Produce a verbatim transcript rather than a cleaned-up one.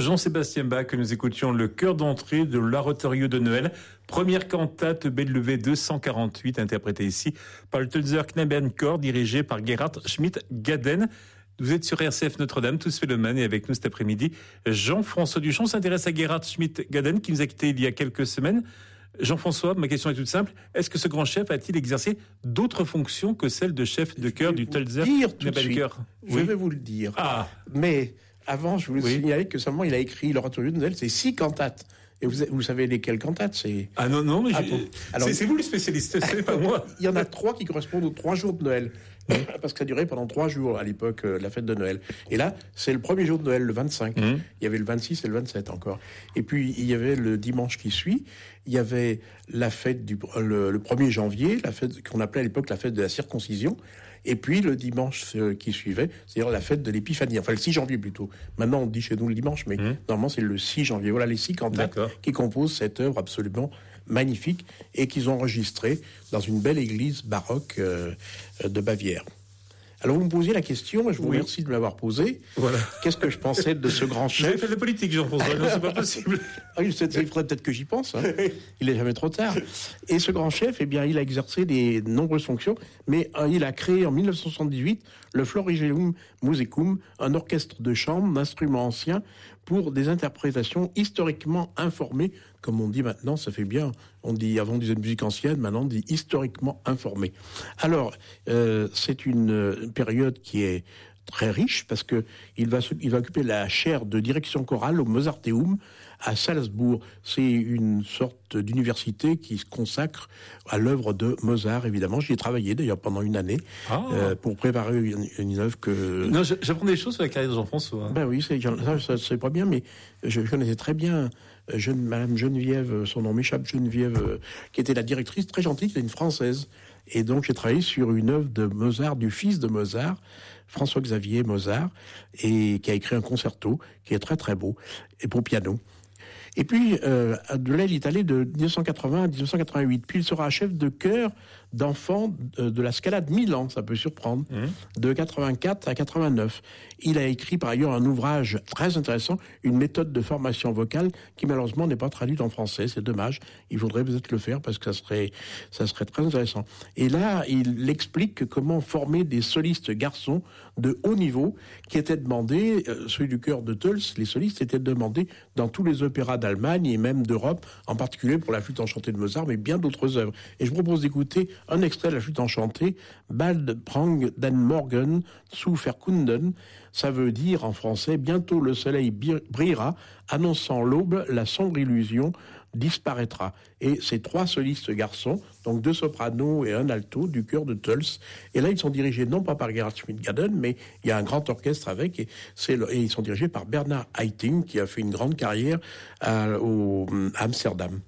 Jean-Sébastien Bach que nous écoutions le chœur d'entrée de l'Oratorio de Noël, première cantate B W V deux cent quarante-huit, interprétée ici par le Tölzer Knabenchor, dirigé par Gerhard Schmidt-Gaden. Vous êtes sur R C F Notre-Dame, tous Phénomènes, et avec nous cet après-midi, Jean-François Duchamp s'intéresse à Gerhard Schmidt-Gaden qui nous a quittés il y a quelques semaines. Jean-François, ma question est toute simple. Est-ce que ce grand chef a-t-il exercé d'autres fonctions que celle de chef de chœur du Tölzer Knabenchor ? Je vais vous le dire. Ah. Mais avant, je voulais oui. signaler que seulement il a écrit l'Oratorio de Noël, c'est six cantates. Et vous, vous savez lesquelles cantates c'est... Ah non, non, mais ah, bon. Alors, c'est, c'est vous le spécialiste, c'est pas moi. Il y en a trois qui correspondent aux trois jours de Noël. Parce que ça durait pendant trois jours à l'époque, euh, la fête de Noël. Et là, c'est le premier jour de Noël, le vingt-cinq. Mmh. Il y avait le vingt-six et le vingt-sept encore. Et puis, il y avait le dimanche qui suit. Il y avait la fête du le, le premier janvier, la fête qu'on appelait à l'époque la fête de la circoncision. Et puis, le dimanche euh, qui suivait, c'est-à-dire la fête de l'épiphanie. Enfin, le six janvier plutôt. Maintenant, on dit chez nous le dimanche, mais mmh. normalement, c'est le six janvier. Voilà les six cantates D'accord. qui composent cette œuvre absolument magnifique et qu'ils ont enregistrée dans une belle église baroque euh, de Bavière. Alors, vous me posiez la question, et je vous oui. remercie de me l'avoir posée. Voilà. Qu'est-ce que je pensais de ce grand chef ? J'ai fait de la politique, Jean-François, non, c'est pas possible. Ah, il faudrait peut-être que j'y pense, hein. Il n'est jamais trop tard. Et ce grand chef, eh bien, il a exercé des nombreuses fonctions, mais euh, il a créé en dix-neuf cent soixante-dix-huit le Florilegium Musicum, un orchestre de chambre d'instruments anciens pour des interprétations historiquement informées. Comme on dit maintenant, ça fait bien. On dit, avant on disait musique ancienne, maintenant on dit historiquement informée. Alors, euh, c'est une période qui est très riche parce que il va, il va occuper la chaire de direction chorale au Mozarteum à Salzbourg. C'est une sorte d'université qui se consacre à l'œuvre de Mozart, évidemment. J'y ai travaillé d'ailleurs pendant une année ah. euh, pour préparer une, une œuvre que... Non, j'apprends des choses sur la carrière de Jean-François. Ben oui, c'est, ça, ça, c'est pas bien, mais je, je connaissais très bien jeune, Madame Geneviève, son nom m'échappe, Geneviève, qui était la directrice, très gentille, c'était une Française. Et donc j'ai travaillé sur une œuvre de Mozart, du fils de Mozart, François-Xavier Mozart, et qui a écrit un concerto qui est très très beau, et pour piano. Et puis, euh, de là, il est allé de dix-neuf cent quatre-vingts à dix-neuf cent quatre-vingt-huit. Puis, il sera chef de chœur d'enfants de, de la Scala de Milan, ça peut surprendre, mmh. de quatre-vingt-quatre à quatre-vingt-neuf. Il a écrit, par ailleurs, un ouvrage très intéressant, une méthode de formation vocale qui, malheureusement, n'est pas traduite en français. C'est dommage. Il faudrait peut-être le faire parce que ça serait, ça serait très intéressant. Et là, il explique comment former des solistes garçons de haut niveau qui étaient demandés, euh, celui du chœur de Tölz, les solistes étaient demandés dans tous les opéras d'Allemagne et même d'Europe, en particulier pour la flûte enchantée de Mozart, mais bien d'autres œuvres. Et je vous propose d'écouter un extrait de la flûte enchantée, Bald prang den Morgen zu verkunden. Ça veut dire en français, bientôt le soleil brillera, annonçant l'aube, la sombre illusion disparaîtra. Et ces trois solistes garçons, donc deux sopranos et un alto du chœur de Tölz. Et là, ils sont dirigés non pas par Gerhard Schmidt-Gaden, mais il y a un grand orchestre avec, et, c'est le, et ils sont dirigés par Bernard Haitink, qui a fait une grande carrière à, au, à Amsterdam.